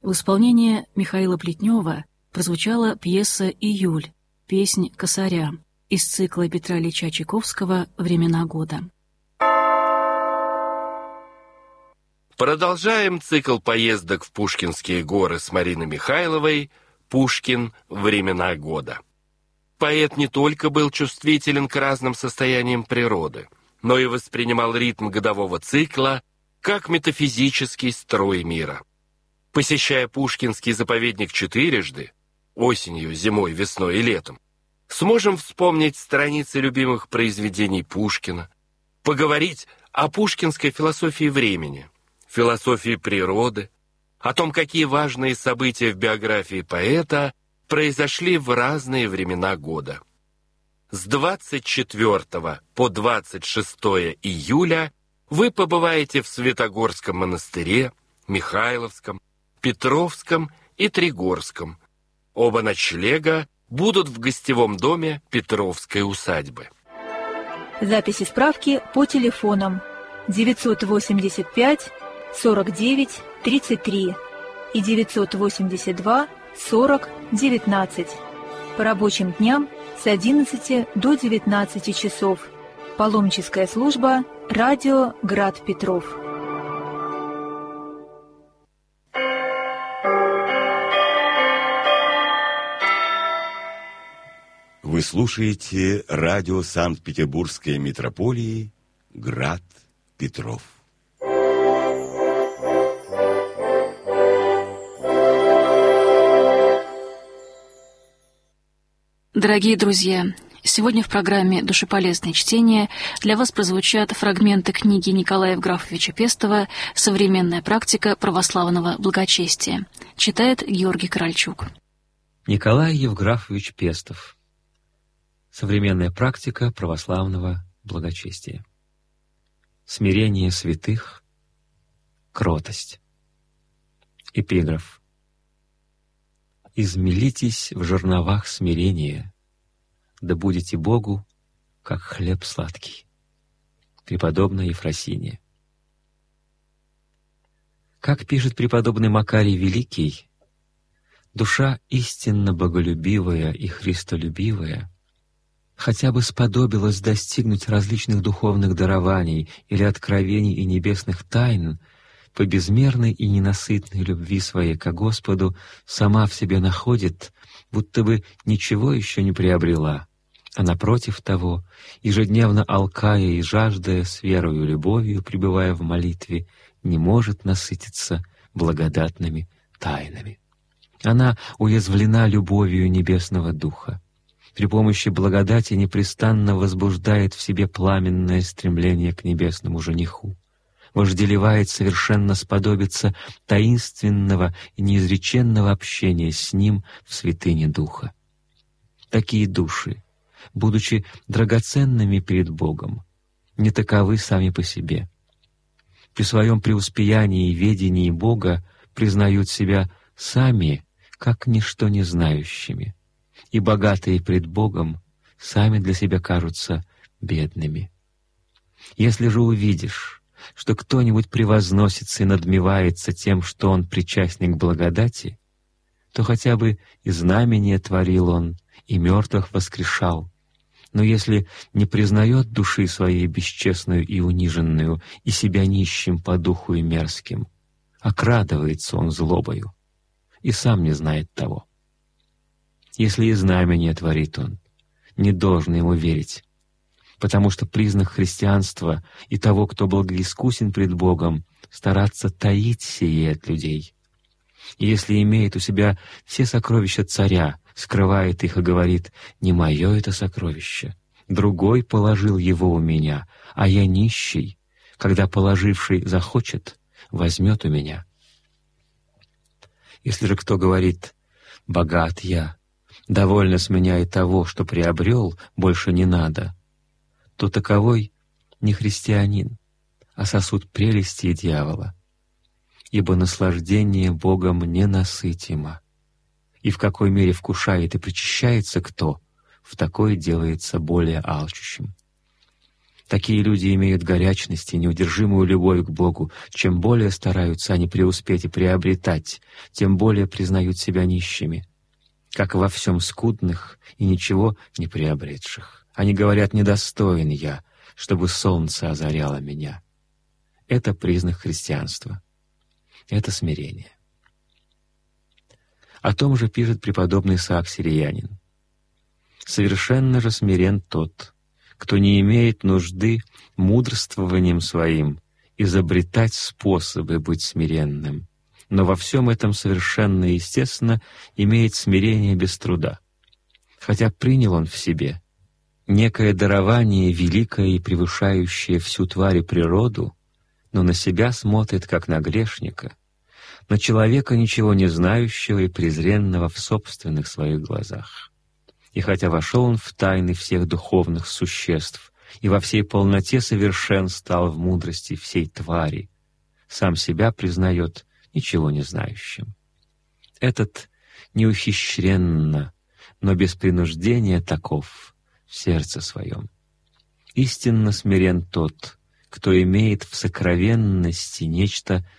В исполнении Михаила Плетнева прозвучала пьеса «Июль», песнь «Косаря» из цикла Петра Ильича Чайковского «Времена года». Продолжаем цикл поездок в Пушкинские горы с Мариной Михайловой «Пушкин. Времена года». Поэт не только был чувствителен к разным состояниям природы, но и воспринимал ритм годового цикла как метафизический строй мира. Посещая Пушкинский заповедник четырежды, осенью, зимой, весной и летом, сможем вспомнить страницы любимых произведений Пушкина, поговорить о пушкинской философии времени, философии природы, о том, какие важные события в биографии поэта произошли в разные времена года. С 24 по 26 июля вы побываете в Святогорском монастыре, Михайловском, Петровском и Тригорском. Оба ночлега будут в гостевом доме Петровской усадьбы. Записи справки по телефонам 985 49 33 и 982 40 19. По рабочим дням с 11 до 19 часов. Паломническая служба «Радио Град Петров». Вы слушаете радио Санкт-Петербургской митрополии «Град Петров». Дорогие друзья, сегодня в программе «Душеполезное чтение» для вас прозвучат фрагменты книги Николая Евграфовича Пестова «Современная практика православного благочестия». Читает Георгий Корольчук. Николай Евграфович Пестов. Современная практика православного благочестия. Смирение святых, кротость. Эпиграф. «Измелитесь в жерновах смирения, да будете Богу, как хлеб сладкий». Преподобная Ефросиния. Как пишет преподобный Макарий Великий, душа истинно боголюбивая и христолюбивая хотя бы сподобилась достигнуть различных духовных дарований или откровений и небесных тайн, по безмерной и ненасытной любви своей ко Господу сама в себе находит, будто бы ничего еще не приобрела, а напротив того, ежедневно алкая и жаждая с верою и любовью, пребывая в молитве, не может насытиться благодатными тайнами. Она уязвлена любовью Небесного Духа. При помощи благодати непрестанно возбуждает в себе пламенное стремление к небесному жениху, вожделевает совершенно сподобиться таинственного и неизреченного общения с Ним в святыне Духа. Такие души, будучи драгоценными перед Богом, не таковы сами по себе. При своем преуспеянии и ведении Бога признают себя сами, как ничто не знающими, и богатые пред Богом сами для себя кажутся бедными. Если же увидишь, что кто-нибудь превозносится и надмевается тем, что он причастник благодати, то хотя бы и знамения творил он, и мертвых воскрешал. Но если не признает души своей бесчестную и униженную, и себя нищим по духу и мерзким, окрадывается он злобою, и сам не знает того. Если и знамения творит он, не должно ему верить, потому что признак христианства и того, кто благоискусен пред Богом, стараться таить сие от людей. И если имеет у себя все сокровища царя, скрывает их и говорит: «Не мое это сокровище, другой положил его у меня, а я нищий, когда положивший захочет, возьмет у меня». Если же кто говорит: «Богат я, довольно с меня и того, что приобрел, больше не надо», то таковой не христианин, а сосуд прелести и дьявола. Ибо наслаждение Богом ненасытимо, и в какой мере вкушает и причащается кто, в такой делается более алчущим. Такие люди имеют горячность и неудержимую любовь к Богу. Чем более стараются они преуспеть и приобретать, тем более признают себя нищими, как во всем скудных и ничего не приобретших. Они говорят: «Недостоин я, чтобы солнце озаряло меня». Это признак христианства. Это смирение. О том же пишет преподобный Исаак Сириянин: «Совершенно же смирен тот, кто не имеет нужды мудрствованием своим изобретать способы быть смиренным, но во всем этом совершенно естественно имеет смирение без труда. Хотя принял он в себе некое дарование великое и превышающее всю тварь и природу, но на себя смотрит, как на грешника, на человека, ничего не знающего и презренного в собственных своих глазах. И хотя вошел он в тайны всех духовных существ и во всей полноте совершен стал в мудрости всей твари, сам себя признает ничего не знающим. Этот неухищренно, но без принуждения таков в сердце своем. Истинно смирен тот, кто имеет в сокровенности нечто